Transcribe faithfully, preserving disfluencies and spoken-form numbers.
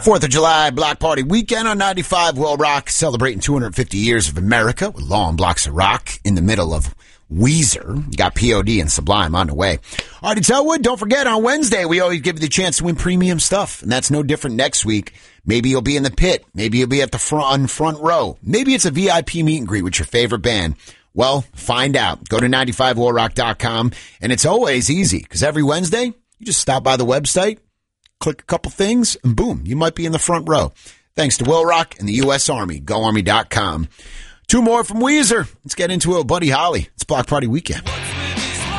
fourth of July Block Party weekend on ninety-five Will Rock, celebrating two hundred fifty years of America with long blocks of rock in the middle of Weezer. You got P O D and Sublime on the way. Artie Tellwood, don't forget, on Wednesday, we always give you the chance to win premium stuff, and that's no different next week. Maybe you'll be in the pit. Maybe you'll be at the front, front row. Maybe it's a V I P meet and greet with your favorite band. Well, find out. Go to ninety-five will rock dot com, and it's always easy, because every Wednesday, you just stop by the website, click a couple things, and boom, you might be in the front row. Thanks to Will Rock and the U S Army. Go Army dot com. Two more from Weezer. Let's get into it with Buddy Holly. It's Block Party Weekend.